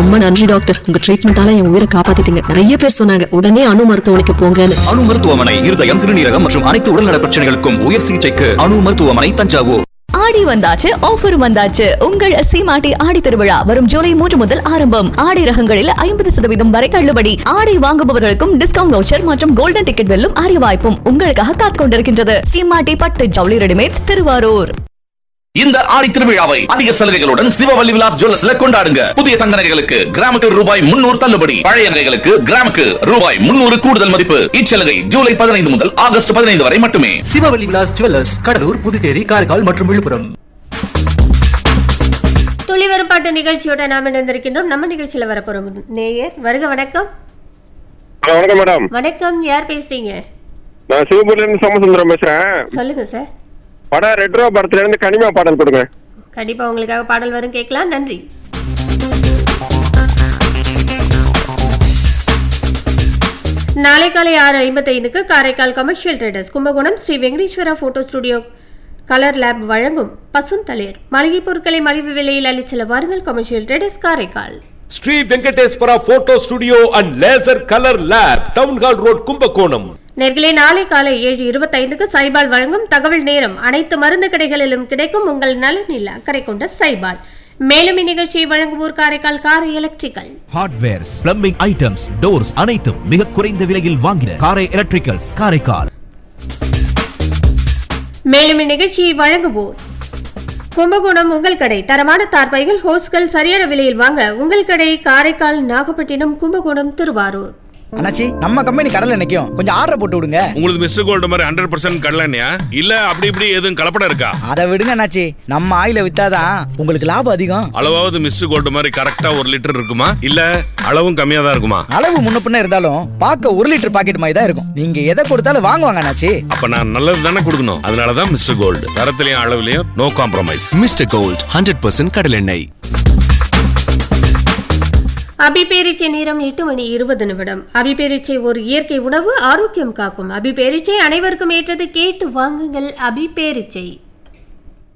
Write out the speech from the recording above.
ரொம்ப நன்றி டாக்டர், உங்க ட்ரீட்மெண்டால என் உயிரை காப்பாத்திட்டீங்க. நிறைய பேர் சொன்னாங்க உடனே அணு மருத்துவமனைக்கு போங்கன்னு. அணு மருத்துவமனை இருதயம், சிறுநீரகம் மற்றும் அனைத்து உடல்நல பிரச்சனைகளுக்கும் உயர் சிகிச்சைக்கு அணு மருத்துவமனை, தஞ்சாவூர். ஆடி வந்தாச்சு, ஆஃபர் வந்தாச்சு. உங்கள் சீமாட்டி ஆடி திருவிழா வரும் ஜூலை 3 முதல் ஆரம்பம். ஆடை ரகங்களில் 50% வரை தள்ளுபடி. ஆடை வாங்குபவர்களுக்கும் டிஸ்கவுண்ட் வவுச்சர் மற்றும் கோல்டன் டிக்கெட் வெல்லும் அரிய வாய்ப்பும் உங்களுக்காக காத்துக் கொண்டிருக்கின்றது. சீமாட்டி பட்டு ஜவுளி ரெடிமேட்ஸ், திருவாரூர். இந்த ஆடி திருவிழாவை அதிக சலுகைகளுடன் சிவவல்லி விலாஸ் ஜுவல்லர்ஸ்ல கொண்டாடுங்க. புதிய தங்க நகைகளுக்கு கிராமுக்கு ரூபாய் 300 தள்ளுபடி. பழைய நகைகளுக்கு கிராமுக்கு ரூபாய் 300 கூடுதல் மதிப்பு. இச்சலுகை ஜூலை 15 முதல் ஆகஸ்ட் 15 வரை மட்டுமே. சிவவல்லி விலாஸ் ஜுவல்லர்ஸ், கடலூர், புதுச்சேரி, காரைக்கால் மற்றும் விழுப்புரம். துளிவரும் பாட்டு நிகழ்ச்சியோட நாம் இணைந்திருக்கின்றோம். நம்ம நிகழ்ச்சியில வரப்போறோம் நேயர். வருக, வணக்கம். வணக்கம் மேடம். வணக்கம், யார் பேசுறீங்க? நான் சிவபுரியில இருந்து சோமசுந்தரம் பேசுறேன். சொல்லுங்க சார். படம் ரெட்ரோ படத்துல இருந்து கனிமா பாடல் கொடுங்க. கண்டிப்பா உங்களுக்காக பாடல் வரும், கேட்கலாம். நன்றி. நாளை காலை 6:55 Karaikal commercial traders Kumbakonam Sri Venkateswara photo studio colour lab வழங்கும் பசுந்தளிர் மளிகை பொருட்களை மலிவு விலையில் அளிச்சல வாருங்கள். Commercial traders, Karaikal. Sri Venkateswara photo studio and laser colour lab, town hall road, Kumbakonam. நேர்களே, நாளை காலை 7:25 சைபால் வழங்கும் தகவல் நேரம். அனைத்து மருந்து கடைகளிலும் கிடைக்கும் உங்கள் நலனில் அக்கறை கொண்ட சைபால். மேலும் இந்நிகழ்ச்சியை வழங்குவோர் காரைக்கால் காரை electrical. Hardwares, plumbing items, doors அனைத்தும் மிக குறைந்த விலையில் வாங்கின காரை எலக்ட்ரிக்கல்ஸ், காரைக்கால். மேலும் இந்நிகழ்ச்சியை வழங்குவோர் கும்பகோணம் உங்கள் கடை. தரமான தார்பாய்கள், ஹோஸ்கள் சரியான விலையில் வாங்க உங்கள் கடை காரைக்கால், நாகப்பட்டினம், கும்பகோணம், திருவாரூர். அண்ணாச்சி, நம்ம கம்பெனி கடலை நிக்கும், கொஞ்சம் ஆர்டர் போட்டு விடுங்க. உங்களுக்கு மிஸ்டர் கோல்டு மாதிரி 100% கடலையா இல்ல அப்படி இப்படி எதுவும் கலப்படம் இருக்கா? அதை விடுங்க அண்ணாச்சி, நம்ம ஆயில வித்தாதான் உங்களுக்கு லாபம் அதிகம். அளவாவது மிஸ்டர் கோல்டு மாதிரி கரெக்டா 1 லிட்டர் இருக்குமா இல்ல அளவும் கம்மியா தான் இருக்குமா? அளவு முன்ன பின்ன இருந்தாலும் பார்க்க 1 லிட்டர் பாக்கெட் மாதிரி தான் இருக்கும். நீங்க எதை கொடுத்தாலும் வாங்குவாங்க அண்ணாச்சி. அப்ப நான் நல்லது தானே கொடுக்கணும். அதனாலதான் mister gold, தரத்திலையும் அளவுலயும் no compromise. Mister gold 100% கடலெண்ணெய். அபிபேரிச்சை நேரம் 8:20. அபிபேரிச்சை ஒரு இயற்கை உணவு, ஆரோக்கியம் காக்கும். அபிபேரிச்சை அனைவருக்கும் ஏற்றது. கேட்டு வாங்குங்கள் அபிபேரிச்சை.